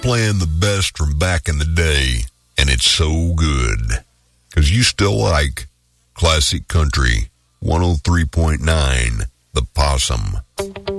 playing the best from back in the day, and it's so good. Because you still like Classic Country 103.9, The Possum.